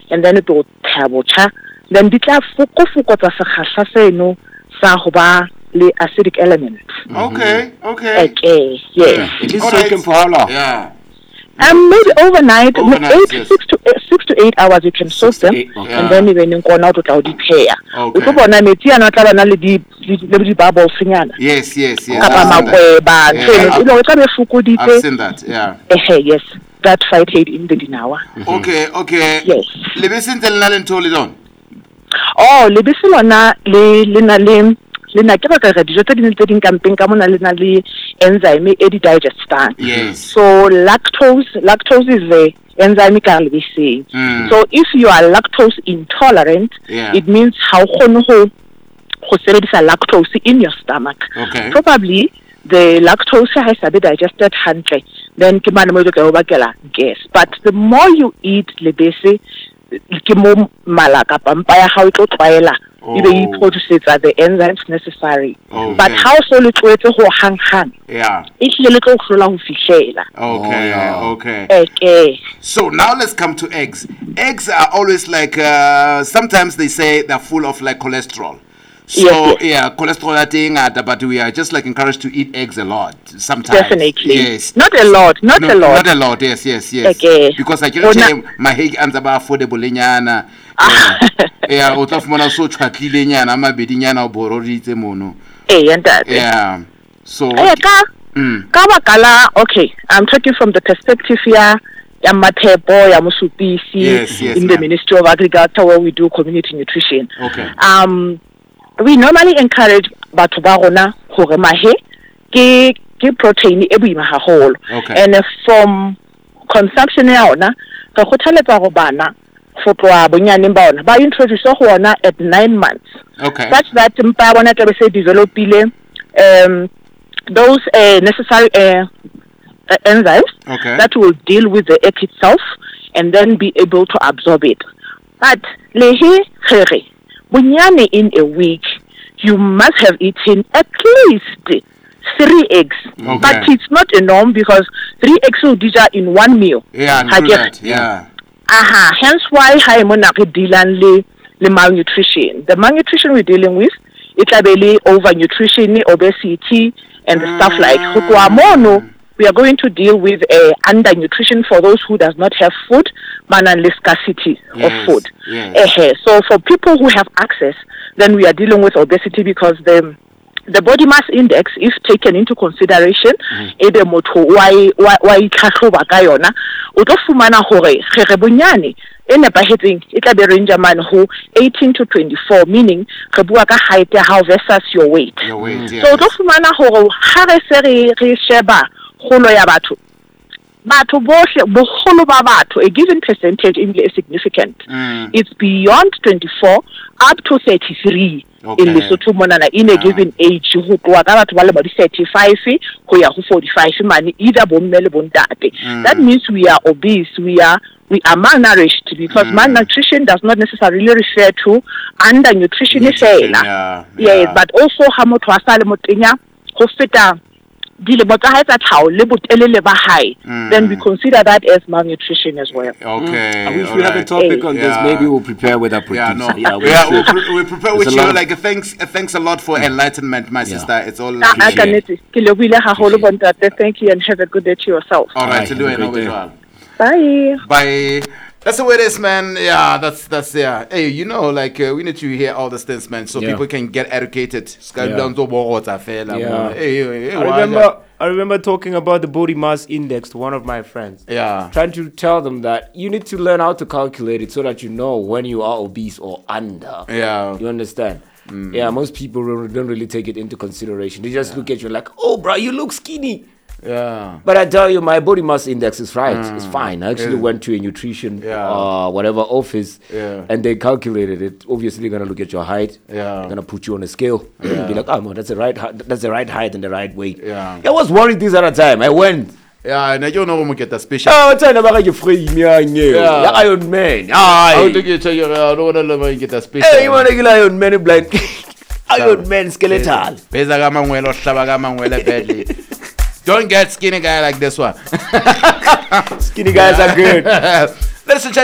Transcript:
and then it will tabotcha. Then di tla fokotsa sekgahla seno sa ho ba le acidic element. Okay. Yes. It is taken for how long? Yeah. Maybe overnight, Yes. 6 to 8 hours you can soak them, and then even in corner to tla di pheya. Okay. Uko bona metsi ana tla bana le di bubbles nyana. Yes. Kapa makweba, ntse e tla be fokoditse. I've seen that, yeah. Yes, that phytate in the dinawa. Okay. Yes. Lebese ntse le na le ntho le lona? Lebese lona le na le ke ba ka dijo tse ding camping ka mona le na le enzyme e di digestan. Yes. So lactose is the enzyme ka lebese. So if you are lactose intolerant, it means how kgone ho sebedisa lactose in your stomach. Okay. Probably the lactose has to be digested hantle, then ke mane mo go bakela gas. But the more you eat lebese, ke mo mala ka pampa ya ga o tlo twaela e produces the enzymes necessary. But how so le tloetse go hang e hle le tlo hlola ho fihlela. Okay. So now let's come to eggs. Eggs are always like sometimes they say they're full of like cholesterol. So cholesterol thing, but we are just like encouraged to eat eggs a lot sometimes. Definitely. Yes. Not a lot. Not a lot. Yes. Okay. Because I can't say my egg ends up affordable nyana. Yeah, o tla fumana so tshwatlile nyana mabedi nyana o bororitse mono. Yeah. So ka bakala, okay, I'm talking from the perspective here ya mathepo ya mosupisi in the Ministry of Agriculture where we do community nutrition. Okay. We normally encourage batho ba rona hore mahe ke protein e boima haholo. And from consumption ya ona ka kgothaletsa go bana for tloa bonyaneng ba ona ba introduce go ona at 9 months. Such that mpa bona tla be se developile those necessary enzymes that will deal with the egg itself and then be able to absorb it. But lehe khere bunyane in a week you must have eaten at least 3 eggs. But it's not a norm because 3 eggs will be in one meal. Hence why high monarchy dealing le malnutrition. The malnutrition we're dealing with, it's overnutrition, obesity, and stuff like mono. We are going to deal with undernutrition for those who does not have food, and scarcity of food. So for people who have access, then we are dealing with obesity because the body mass index, if taken into consideration, ebe motho wa itlhatlhoba ka yona o tlo fumana gore kgere bonyane e nepahetseng e tla be range man ho 18 to 24, meaning re bua ka height ya how versus your weight. So o tlo fumana gore ha re se re sheba kgolo ya batho bohle bogolo ba batho, a given percentage is significant. It's beyond 24 up to 33 in Lesotho monana in a given age go tloa ka batho ba le 35 go ya go 45 mane either bomme le bontate. That means we are obese, we are malnourished because malnutrition does not necessarily refer to undernutrition. Yes, but also ha motho a sa le motenya go feta then we consider that as malnutrition as well. If we have a topic on this, maybe we'll prepare with our producer. We'll prepare with you. Like thanks a lot for enlightenment, my sister. It's all appreciated. Thank you and have a good day to yourself. All right, Bye. That's the way it is, man. Yeah, that's Hey, we need to hear all these things, man, so people can get educated. I remember talking about the body mass index to one of my friends. Trying to tell them that you need to learn how to calculate it so that you know when you are obese or under. You understand? Most people don't really take it into consideration. They just look at you like, oh, bro, you look skinny. But I tell you, my body mass index is right. It's fine. I actually went to a nutrition whatever office and they calculated it. Obviously gonna look at your height. They're gonna put you on a scale and be like, oh man, that's the right height and the right weight. I was worried this other time. I went. And I don't know when we get that special. What's that about you free? Iron Man. I don't get that special. Hey, you wanna get Iron Man like Iron Man skeletal. Don't get skinny guy like this one. Skinny guys are good. Let's